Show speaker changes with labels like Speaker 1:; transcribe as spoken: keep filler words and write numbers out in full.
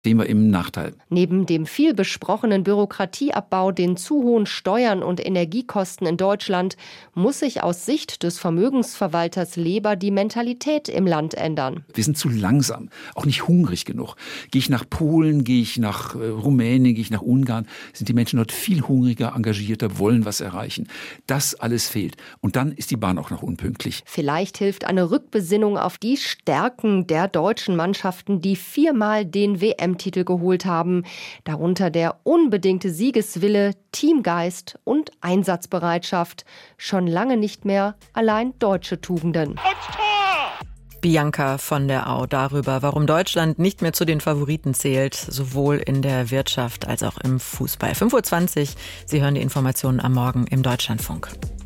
Speaker 1: sehen wir im Nachteil.
Speaker 2: Neben dem viel besprochenen Bürokratieabbau, den zu hohen Steuern und Energiekosten in Deutschland, muss sich aus Sicht des Vermögensverwalters Leber die Mentalität im Land ändern.
Speaker 1: Wir sind zu langsam, auch nicht hungrig genug. Gehe ich nach Polen, gehe ich nach äh, Rumänien, gehe ich nach Ungarn, sind die Menschen dort viel hungriger, engagierter, wollen was erreichen. Das alles fehlt. Und dann ist die Bahn auch noch unpünktlich.
Speaker 2: Vielleicht hilft eine Rückbesinnung auf die Stärken der deutschen Mannschaften, die viermal den W M-Titel geholt haben. Darunter der unbedingte Siegeswille, Teamgeist und Einsatzbereitschaft. Schon lange nicht mehr allein deutsche Tugenden.
Speaker 3: Bianca von der Au darüber, warum Deutschland nicht mehr zu den Favoriten zählt, sowohl in der Wirtschaft als auch im Fußball. fünf Uhr zwanzig, Sie hören die Informationen am Morgen im Deutschlandfunk.